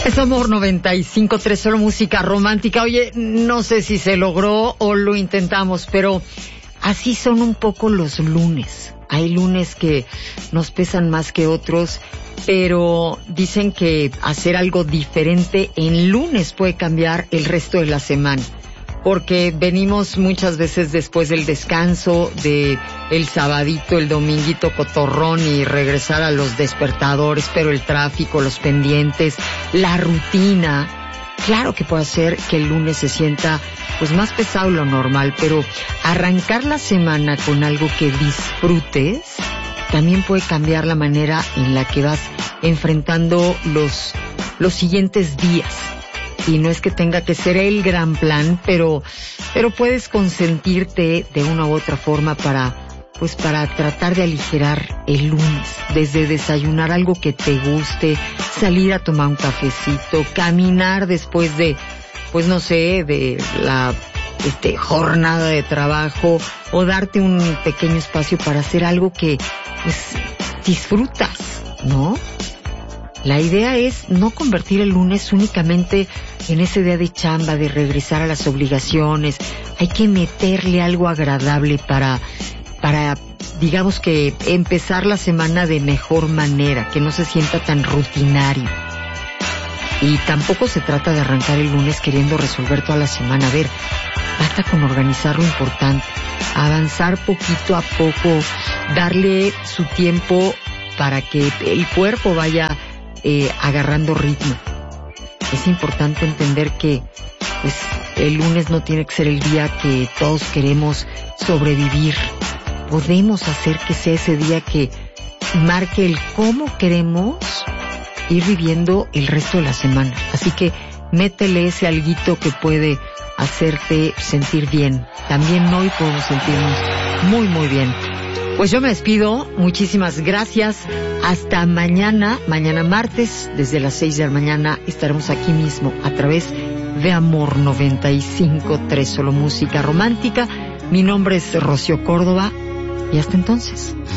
Es Amor 95.3, solo música romántica. Oye, no sé si se logró o lo intentamos, pero así son un poco los lunes. Hay lunes que nos pesan más que otros, pero dicen que hacer algo diferente en lunes puede cambiar el resto de la semana. Porque venimos muchas veces después del descanso, de el sabadito, el dominguito cotorrón y regresar a los despertadores, pero el tráfico, los pendientes, la rutina, claro que puede hacer que el lunes se sienta pues más pesado de lo normal, pero arrancar la semana con algo que disfrutes también puede cambiar la manera en la que vas enfrentando los siguientes días. Y no es que tenga que ser el gran plan, pero puedes consentirte de una u otra forma para tratar de aligerar el lunes. Desde desayunar algo que te guste, salir a tomar un cafecito, caminar después de, pues no sé, de la jornada de trabajo, o darte un pequeño espacio para hacer algo que pues disfrutas, ¿no? La idea es no convertir el lunes únicamente en ese día de chamba, de regresar a las obligaciones. Hay que meterle algo agradable para digamos que empezar la semana de mejor manera, que no se sienta tan rutinario. Y tampoco se trata de arrancar el lunes queriendo resolver toda la semana. A ver, basta con organizar lo importante, avanzar poquito a poco, darle su tiempo para que el cuerpo vaya agarrando ritmo. Es importante entender que pues, el lunes no tiene que ser el día que todos queremos sobrevivir. Podemos hacer que sea ese día que marque el cómo queremos ir viviendo el resto de la semana. Así que métele ese alguito que puede hacerte sentir bien. También hoy podemos sentirnos muy, muy bien. Pues yo me despido, muchísimas gracias, hasta mañana martes, desde las 6 de la mañana estaremos aquí mismo a través de Amor 95.3, solo música romántica. Mi nombre es Rocío Córdoba y hasta entonces.